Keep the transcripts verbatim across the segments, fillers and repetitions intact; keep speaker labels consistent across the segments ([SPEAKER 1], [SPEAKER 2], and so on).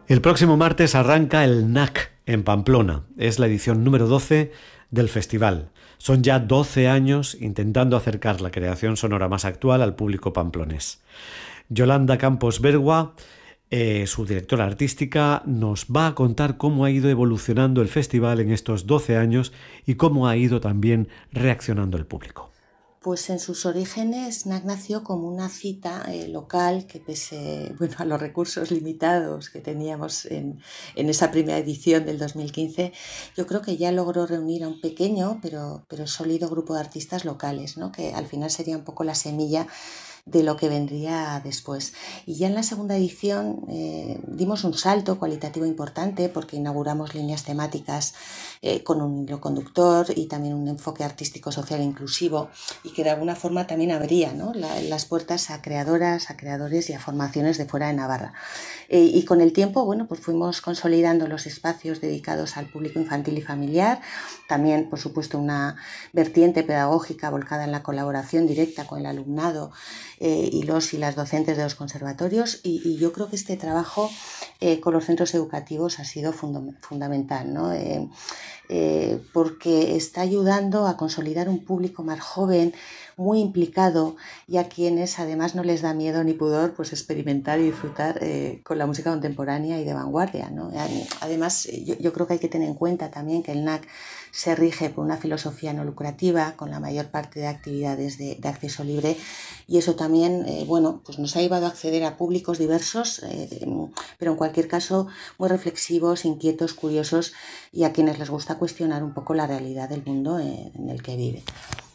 [SPEAKER 1] El próximo martes arranca el N A C en Pamplona. Es la edición número doce del festival. Son ya doce años intentando acercar la creación sonora más actual al público pamplonés. Yolanda Campos Bergua, eh, su directora artística, nos va a contar cómo ha ido evolucionando el festival en estos doce años y cómo ha ido también reaccionando el público.
[SPEAKER 2] Pues en sus orígenes N A C nació como una cita eh, local que, pese bueno, a los recursos limitados que teníamos en, en esa primera edición del dos mil quince, yo creo que ya logró reunir a un pequeño pero, pero sólido grupo de artistas locales, ¿no? Que al final sería un poco la semilla de lo que vendría después. Y ya en la segunda edición eh, dimos un salto cualitativo importante porque inauguramos líneas temáticas eh, con un hilo conductor y también un enfoque artístico, social e inclusivo, y que de alguna forma también abría, ¿no?, la, las puertas a creadoras, a creadores y a formaciones de fuera de Navarra. Eh, y con el tiempo, bueno, pues fuimos consolidando los espacios dedicados al público infantil y familiar, también, por supuesto, una vertiente pedagógica volcada en la colaboración directa con el alumnado Eh, y los y las docentes de los conservatorios, y, y yo creo que este trabajo eh, con los centros educativos ha sido funda- fundamental, ¿no? Eh, eh, porque está ayudando a consolidar un público más joven, muy implicado, y a quienes además no les da miedo ni pudor pues experimentar y disfrutar eh, con la música contemporánea y de vanguardia, ¿no? Además, yo, yo creo que hay que tener en cuenta también que el N A C se rige por una filosofía no lucrativa, con la mayor parte de actividades de, de acceso libre, y eso también eh, bueno, pues nos ha llevado a acceder a públicos diversos, eh, pero en cualquier caso muy reflexivos, inquietos, curiosos, y a quienes les gusta cuestionar un poco la realidad del mundo en, en el que vive.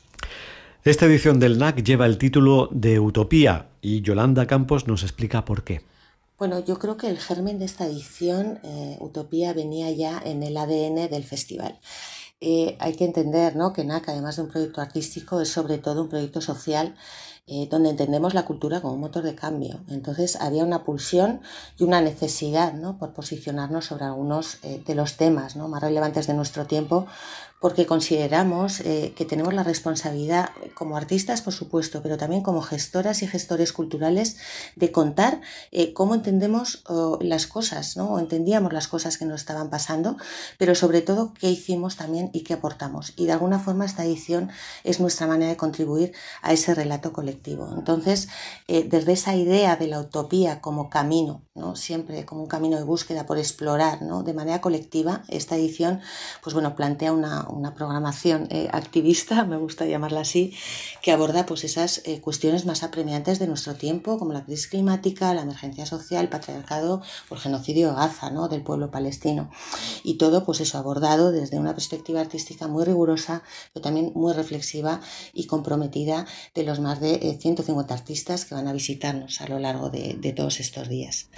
[SPEAKER 1] Esta edición del N A C lleva el título de Utopía y Yolanda Campos nos explica por qué.
[SPEAKER 2] Bueno, yo creo que el germen de esta edición, eh, Utopía, venía ya en el A D N del festival. Eh, hay que entender, ¿no?, que N A C, además de un proyecto artístico, es sobre todo un proyecto social, eh, donde entendemos la cultura como un motor de cambio. Entonces había una pulsión y una necesidad, ¿no?, por posicionarnos sobre algunos eh, de los temas, ¿no?, más relevantes de nuestro tiempo, porque consideramos eh, que tenemos la responsabilidad, como artistas, por supuesto, pero también como gestoras y gestores culturales, de contar eh, cómo entendemos oh, las cosas, ¿no?, o entendíamos las cosas que nos estaban pasando, pero sobre todo qué hicimos también y qué aportamos. Y de alguna forma esta edición es nuestra manera de contribuir a ese relato colectivo. Entonces, eh, desde esa idea de la utopía como camino, ¿no?, siempre como un camino de búsqueda por explorar, ¿no?, de manera colectiva, esta edición, pues bueno, plantea una una programación eh, activista, me gusta llamarla así, que aborda pues esas eh, cuestiones más apremiantes de nuestro tiempo, como la crisis climática, la emergencia social, el patriarcado o el genocidio de Gaza, ¿no?, del pueblo palestino. Y todo pues eso abordado desde una perspectiva artística muy rigurosa, pero también muy reflexiva y comprometida, de los más de eh, ciento cincuenta artistas que van a visitarnos a lo largo de, de todos estos días.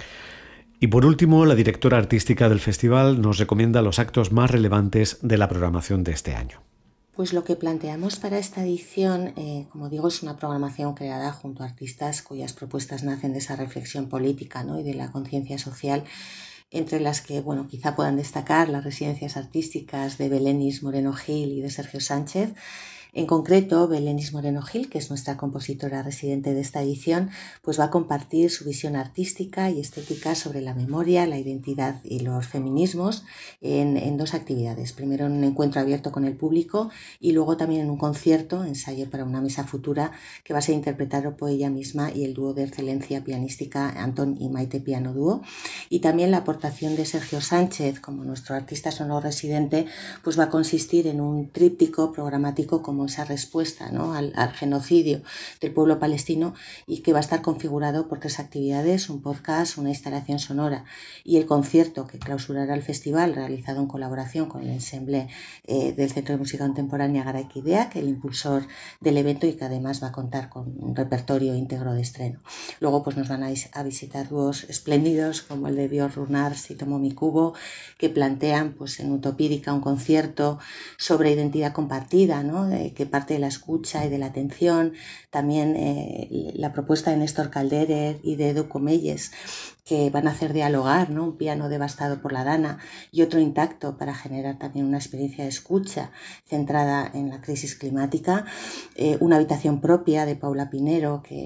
[SPEAKER 1] Y por último, la directora artística del festival nos recomienda los actos más relevantes de la programación de este año.
[SPEAKER 2] Pues lo que planteamos para esta edición, eh, como digo, es una programación creada junto a artistas cuyas propuestas nacen de esa reflexión política, ¿no?, y de la conciencia social, entre las que, bueno, quizá puedan destacar las residencias artísticas de Belenis Moreno Gil y de Sergio Sánchez. En concreto, Belenis Moreno Gil, que es nuestra compositora residente de esta edición, pues va a compartir su visión artística y estética sobre la memoria, la identidad y los feminismos en, en dos actividades. Primero en un encuentro abierto con el público y luego también en un concierto, ensayo para una mesa futura, que va a ser interpretado por ella misma y el dúo de excelencia pianística Antón y Maite Piano Dúo. Y también la aportación de Sergio Sánchez como nuestro artista sonoro residente, pues va a consistir en un tríptico programático como esa respuesta, ¿no?, al, al genocidio del pueblo palestino, y que va a estar configurado por tres actividades: un podcast, una instalación sonora y el concierto que clausurará el festival, realizado en colaboración con el ensemble eh, del Centro de Música Contemporánea Garaikideak, el impulsor del evento, y que además va a contar con un repertorio íntegro de estreno. Luego pues nos van a, a visitar dúos espléndidos como el de Bior Runars y Tomomi Kubo, que plantean pues en Utopídica un concierto sobre identidad compartida, ¿no?, de, que parte de la escucha y de la atención. También eh, la propuesta de Néstor Calderer y de Edu Comelles, que van a hacer dialogar, ¿no?, un piano devastado por la Dana y otro intacto, para generar también una experiencia de escucha centrada en la crisis climática. Eh, una habitación propia de Paula Pinero, que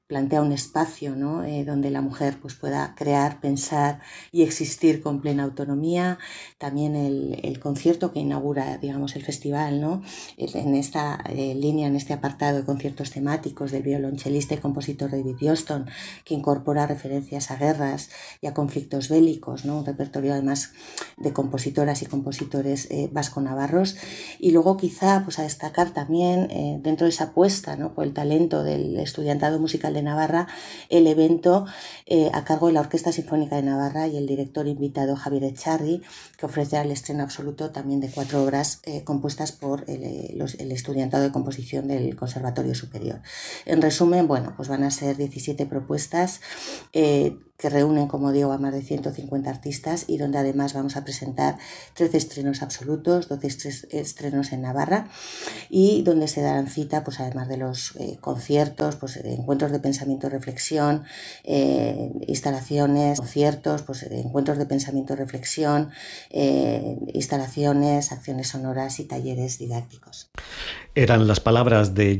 [SPEAKER 2] plantea un espacio, ¿no? eh, donde la mujer pues, pueda crear, pensar y existir con plena autonomía. También el, el concierto que inaugura, digamos, el festival, ¿no? en esta eh, línea, en este apartado de conciertos temáticos del violonchelista y compositor David Johnston, que incorpora referencias a guerras y a conflictos bélicos, ¿no? Un repertorio además de compositoras y compositores eh, vasco-navarros. Y luego quizá pues, a destacar también eh, dentro de esa apuesta, ¿no? por el talento del estudiantado musical de Navarra, el evento eh, a cargo de la Orquesta Sinfónica de Navarra y el director invitado Javier Echarri, que ofrecerá el estreno absoluto también de cuatro obras eh, compuestas por el, los, el estudiantado de composición del Conservatorio Superior. En resumen, bueno, pues van a ser diecisiete propuestas eh, que reúnen, como digo, a más de ciento cincuenta artistas y donde además vamos a presentar trece estrenos absolutos, doce estrenos en Navarra y donde se darán cita, pues además de los eh, conciertos, pues encuentros de pensamiento y reflexión, eh, instalaciones, conciertos, pues encuentros de pensamiento y reflexión, eh, instalaciones, acciones sonoras y talleres didácticos.
[SPEAKER 1] Eran las palabras de